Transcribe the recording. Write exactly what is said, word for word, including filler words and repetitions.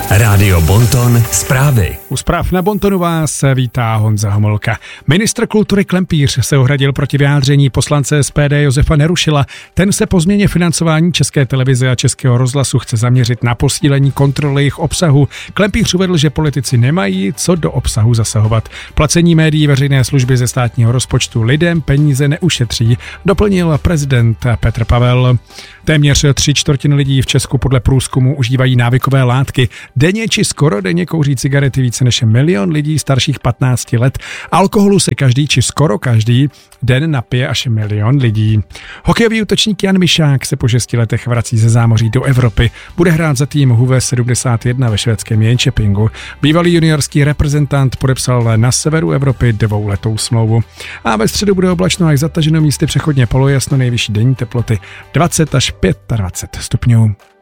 Rádio Bonton zprávy. U zpráv na Bontonu vás vítá Honza Homolka. Ministr kultury Klempíř se ohradil proti vyjádření poslance S P D Josefa Nerušila. Ten se po změně financování České televize a Českého rozhlasu chce zaměřit na posílení kontroly jejich obsahu. Klempíř uvedl, že politici nemají co do obsahu zasahovat. Placení médií veřejné služby ze státního rozpočtu lidem peníze neušetří, doplnil prezident Petr Pavel. Téměř tři čtvrtiny lidí v Česku podle průzkumu užívají návykové látky. Denně či skoro denně kouří cigarety více než milion lidí starších patnácti let. Alkoholu se každý či skoro každý den napije až milion lidí. Hokejový útočník Jan Myšák se po šesti letech vrací ze zámoří do Evropy. Bude hrát za tým Huve sedmdesát jedna ve švédském Jönköpingu. Bývalý juniorský reprezentant podepsal na severu Evropy dvouletou smlouvu. A ve středu bude oblačno až zataženo, místy přechodně polojasno, nejvyšší denní teploty dvacet až dvacet pět stupňů.